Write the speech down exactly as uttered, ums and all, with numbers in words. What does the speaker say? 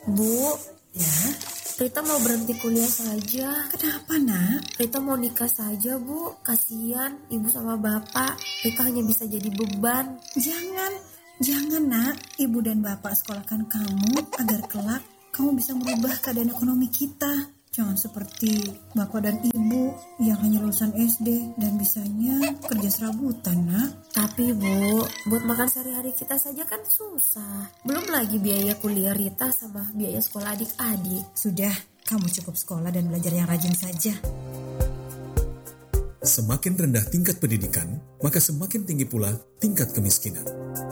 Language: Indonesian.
Bu, Ya, Rita mau berhenti kuliah saja. kenapa nak? Rita mau nikah saja, Bu. Kasihan ibu sama bapak. Rita hanya bisa jadi beban. Jangan, jangan nak. Ibu dan bapak sekolahkan kamu agar kelak kamu bisa merubah keadaan ekonomi kita. Jangan seperti bapak dan ibu yang hanya lulusan S D dan bisanya kerja serabutan nak. Tapi Bu, buat makan sehari-hari kita saja kan susah. Belum lagi biaya kuliah Rita sama biaya sekolah adik-adik. Sudah, kamu cukup sekolah dan belajar yang rajin saja. Semakin rendah tingkat pendidikan, maka semakin tinggi pula tingkat kemiskinan.